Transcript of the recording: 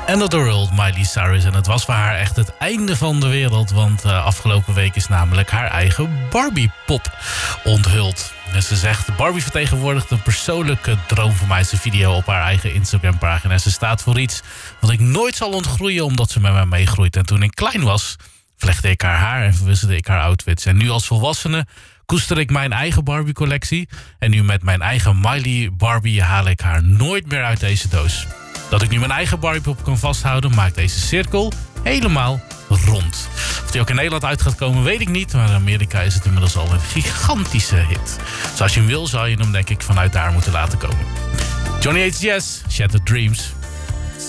End of the World, Miley Cyrus. En het was voor haar echt het einde van de wereld. Want afgelopen week is namelijk haar eigen Barbie-pop onthuld. En ze zegt, Barbie vertegenwoordigt een persoonlijke droom voor mij. Ze video op haar eigen Instagram-pagina. En ze staat voor iets wat ik nooit zal ontgroeien omdat ze met mij meegroeit. En toen ik klein was, vlechte ik haar en verwisselde ik haar outfits. En nu als volwassene koester ik mijn eigen Barbie-collectie. En nu met mijn eigen Miley Barbie haal ik haar nooit meer uit deze doos. Dat ik nu mijn eigen Barbie-pop kan vasthouden maakt deze cirkel helemaal rond. Of die ook in Nederland uit gaat komen, weet ik niet. Maar in Amerika is het inmiddels al een gigantische hit. Dus als je hem wil, zou je hem denk ik vanuit daar moeten laten komen. Johnny H. Jazz, Shattered Dreams.